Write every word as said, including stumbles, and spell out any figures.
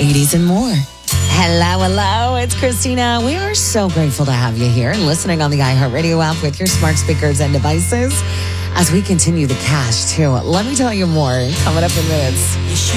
eighties, and more. Hello, hello. It's Christina. We are so grateful to have you here and listening on the iHeartRadio app with your smart speakers and devices as we continue the cash, too. Let me tell you more coming up in minutes.